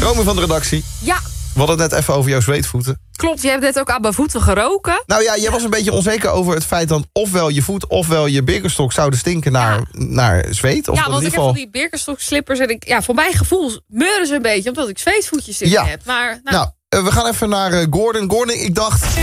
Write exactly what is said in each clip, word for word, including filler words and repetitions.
Romy van de redactie. Ja. We hadden het net even over jouw zweetvoeten. Klopt, je hebt net ook aan mijn voeten geroken. Nou ja, jij was een beetje onzeker over het feit dat ofwel je voet ofwel je Birkenstock zouden stinken naar, ja. naar zweet. Of ja, in want ieder ik geval... heb van die Birkenstock slippers en ik, ja, voor mijn gevoel meuren ze een beetje omdat ik zweetvoetjes in ja. heb. Maar, nou, nou uh, we gaan even naar uh, Gordon. Gordon, ik dacht...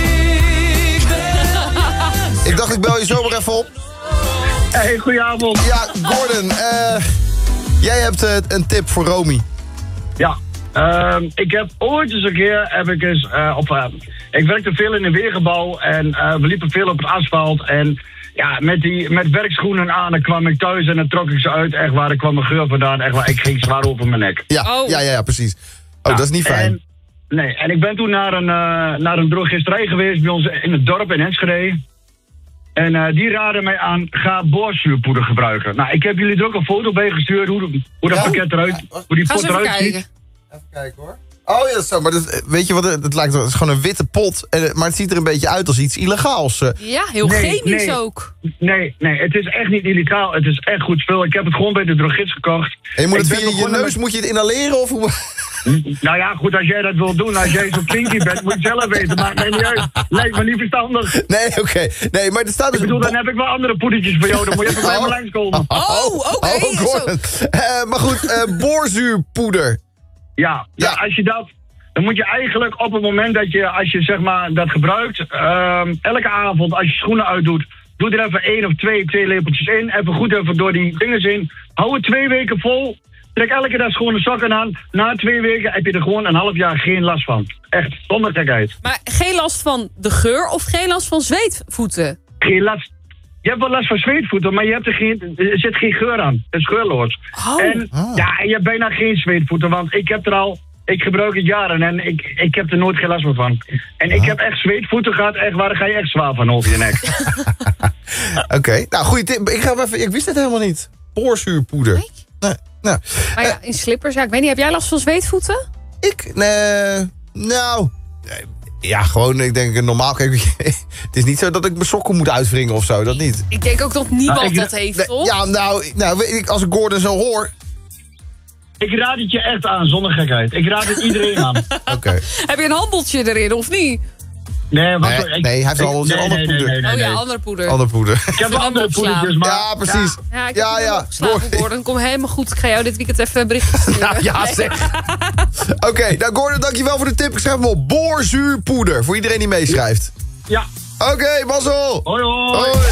ik dacht, ik bel je zo maar even op. Hey, goedenavond. Ja, Gordon, uh, jij hebt uh, een tip voor Romy. Ja, uh, ik heb ooit eens een keer, heb ik eens, uh, op, uh, ik werkte veel in een weergebouw en uh, we liepen veel op het asfalt. En ja, met, die, met werkschoenen aan, dan kwam ik thuis en dan trok ik ze uit. Echt waar, er kwam een geur vandaan, echt waar, ik ging zwaar over mijn nek. Ja, oh. ja, ja, ja, precies. Oh, ja, dat is niet fijn. En, nee, en ik ben toen naar een, uh, naar een drogisterij geweest bij ons in het dorp in Enschede. En uh, die raden mij aan, ga boorzuurpoeder gebruiken. Nou, ik heb jullie er ook een foto bij gestuurd, hoe, hoe dat ja? pakket eruit, ja, hoe die Ga pot eruit ziet. Kijken. Even kijken hoor. Oh ja, dat is zo. Maar dat, weet je wat, het lijkt het is gewoon een witte pot. Maar het ziet er een beetje uit als iets illegaals. Ja, heel nee, chemisch nee, ook. Nee, nee, het is echt niet illegaal. Het is echt goed spul. Ik heb het gewoon bij de drogist gekocht. En je moet ik het via je neus, met... moet je het inhaleren of hoe? Nou ja, goed, als jij dat wilt doen, als jij zo kinky bent, moet je zelf weten. Maakt mij niet uit. Lijkt me niet verstandig. Nee, oké. Okay. Nee, maar er staat dus... Ik bedoel, dan heb ik wel andere poedertjes voor jou. Dan moet je even bij me langskomen. Oh, oké. Okay, oh, oh, uh, maar goed, uh, boorzuurpoeder. Ja, ja, ja, als je dat... Dan moet je eigenlijk op het moment dat je, als je zeg maar dat gebruikt, uh, elke avond als je schoenen uitdoet, doe er even één of twee, twee lepeltjes in. Even goed even door die vingers in. Hou het twee weken vol. Trek elke dag schone sokken aan. Na twee weken heb je er gewoon een half jaar geen last van. Echt, zonder gekheid. Maar geen last van de geur of geen last van zweetvoeten? Geen last. Je hebt wel last van zweetvoeten, maar je hebt er, geen, er zit geen geur aan. Het is geurloos. Oh. En oh. ja, je hebt bijna geen zweetvoeten, want ik heb er al... Ik gebruik het jaren en ik, ik heb er nooit geen last meer van. En ik heb echt zweetvoeten gehad, echt waar, daar ga je echt zwaar van over je nek. Oké, okay. Nou goeie tip. Ik, ga even, ik wist het helemaal niet. Boorzuurpoeder. Nee? Nee, nou. Maar ja, in slippers, ja, ik weet niet, heb jij last van zweetvoeten? Ik, nee, nou... Ja, gewoon, ik denk normaal, kijk, het is niet zo dat ik mijn sokken moet uitwringen of zo, dat niet. Ik denk ook dat niemand nou, ik, dat heeft, nee, toch? Ja, nou, nou ik, als ik Gordon zo hoor... Ik raad het je echt aan, zonder gekheid. Ik raad het iedereen aan. Oké. Okay. Heb je een handeltje erin, of niet? Nee, wat, nee, ik, nee, hij heeft ik, al nee, andere nee, poeder. Nee, nee, nee, oh ja, nee. andere poeder. Andere poeder. Ik heb wel andere poedertjes, maar... Ja, precies. Ja, ja ik ja, heb ja. geslagen worden. Kom helemaal goed. Ik ga jou dit weekend even berichten sturen. Nou, ja, zeg. Oké, okay, nou Gordon, dankjewel voor de tip. Ik schrijf hem op. Boorzuurpoeder, voor iedereen die meeschrijft. Ja. Oké, okay, mazzel. Hoi, hoi. Hoi.